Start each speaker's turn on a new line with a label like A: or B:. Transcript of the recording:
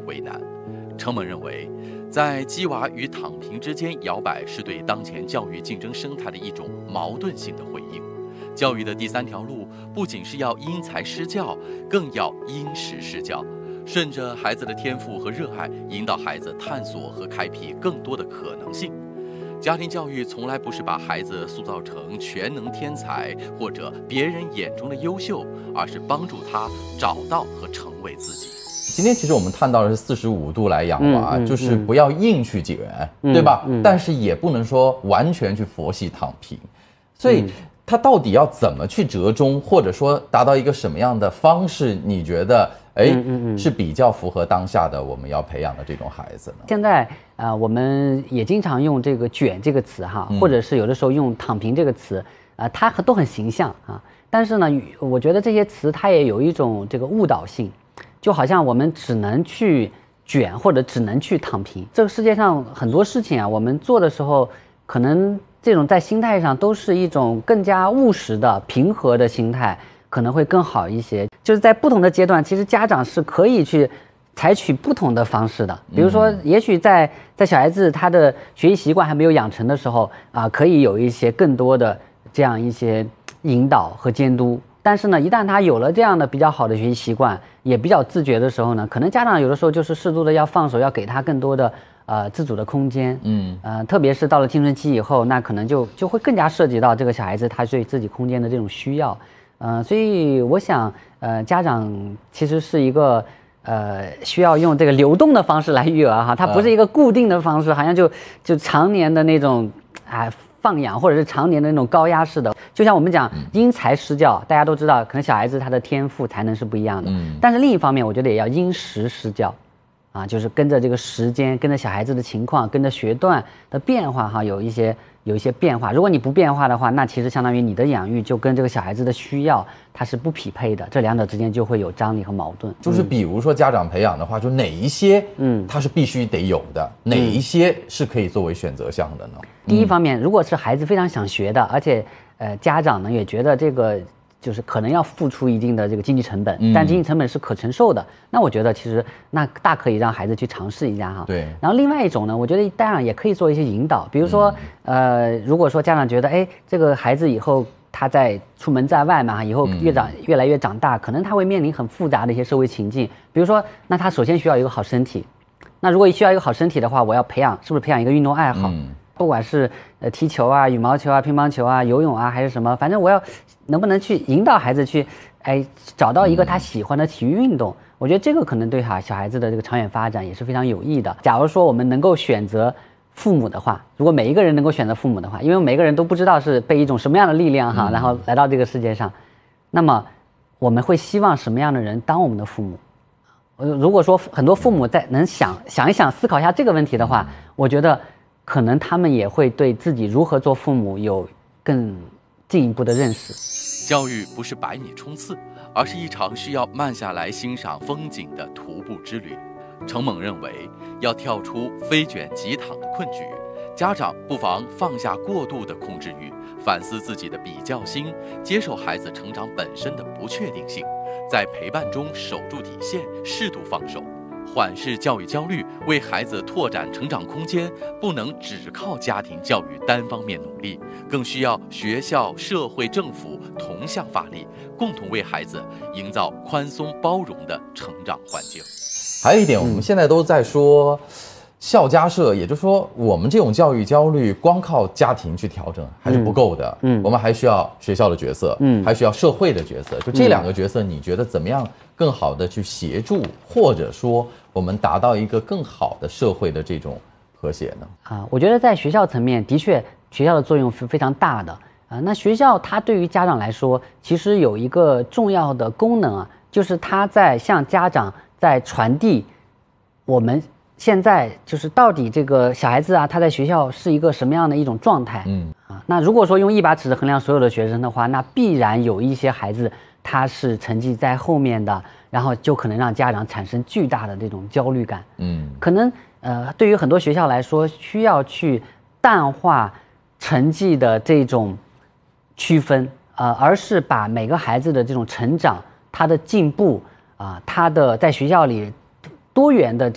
A: 为难。程猛认为，在鸡娃与躺平之间摇摆，是对当前教育竞争生态的一种矛盾性的回应。教育的第三条路，不仅是要因材施教，更要因时施教，顺着孩子的天赋和热爱，引导孩子探索和开辟更多的可能性。家庭教育从来不是把孩子塑造成全能天才或者别人眼中的优秀，而是帮助他找到和成为自己。
B: 今天其实我们看到的是45度来养娃，就是不要硬去卷，对吧？但是也不能说完全去佛系躺平，所以他到底要怎么去折中，或者说达到一个什么样的方式？你觉得是比较符合当下的我们要培养的这种孩子呢？
C: 现在我们也经常用这个卷这个词哈，或者是有的时候用躺平这个词，它都很形象啊。但是呢，我觉得这些词它也有一种这个误导性。就好像我们只能去卷或者只能去躺平，这个世界上很多事情啊，我们做的时候，可能这种在心态上都是一种更加务实的、平和的心态，可能会更好一些。就是在不同的阶段，其实家长是可以去采取不同的方式的。比如说，也许在小孩子他的学习习惯还没有养成的时候可以有一些更多的这样一些引导和监督。但是呢，一旦他有了这样的比较好的学习习惯，也比较自觉的时候呢，可能家长有的时候就是适度的要放手，要给他更多的自主的空间。特别是到了青春期以后，那可能就会更加涉及到这个小孩子他对自己空间的这种需要。所以我想家长其实是一个需要用这个流动的方式来育儿哈，它不是一个固定的方式，好像就常年的那种放养，或者是常年的那种高压式的。就像我们讲因材施教，大家都知道可能小孩子他的天赋才能是不一样的，但是另一方面我觉得也要因时施教就是跟着这个时间，跟着小孩子的情况，跟着学段的变化哈，有一些变化。如果你不变化的话，那其实相当于你的养育就跟这个小孩子的需要它是不匹配的，这两者之间就会有张力和矛盾。
B: 就是比如说家长培养的话，就哪一些它是必须得有的，哪一些是可以作为选择项的呢？
C: 第一方面，如果是孩子非常想学的，而且家长呢也觉得这个就是可能要付出一定的这个经济成本，但经济成本是可承受的，那我觉得其实那大可以让孩子去尝试一下哈。
B: 对。
C: 然后另外一种呢，我觉得当然也可以做一些引导，比如说如果说家长觉得这个孩子以后他在出门在外嘛，以后越来越长大，可能他会面临很复杂的一些社会情境，比如说那他首先需要一个好身体，那如果需要一个好身体的话，我要是不是培养一个运动爱好？不管是踢球啊、羽毛球啊、乒乓球啊、游泳啊，还是什么，反正我要能不能去引导孩子去找到一个他喜欢的体育运动，我觉得这个可能对小孩子的这个长远发展也是非常有益的。假如说我们能够选择父母的话，如果每一个人能够选择父母的话，因为每个人都不知道是被一种什么样的力量然后来到这个世界上，那么我们会希望什么样的人当我们的父母？如果说很多父母能想一想、思考一下这个问题的话，我觉得可能他们也会对自己如何做父母有更进一步的认识。
A: 教育不是百米冲刺，而是一场需要慢下来欣赏风景的徒步之旅。程猛认为，要跳出非卷即躺的困局，家长不妨放下过度的控制欲，反思自己的比较心，接受孩子成长本身的不确定性，在陪伴中守住底线，适度放手。缓释教育焦虑，为孩子拓展成长空间，不能只靠家庭教育单方面努力，更需要学校、社会、政府同向发力，共同为孩子营造宽松包容的成长环境。
B: 还有一点，我们现在都在说校家社，也就是说我们这种教育焦虑光靠家庭去调整还是不够的，我们还需要学校的角色，还需要社会的角色。就这两个角色，你觉得怎么样更好的去协助，或者说我们达到一个更好的社会的这种和谐呢？
C: 我觉得在学校层面，的确学校的作用是非常大的那学校它对于家长来说，其实有一个重要的功能就是它在向家长在传递我们现在就是到底这个小孩子他在学校是一个什么样的一种状态？那如果说用一把尺子衡量所有的学生的话，那必然有一些孩子他是成绩在后面的，然后就可能让家长产生巨大的这种焦虑感。可能对于很多学校来说，需要去淡化成绩的这种区分，而是把每个孩子的这种成长、他的进步他的在学校里多元的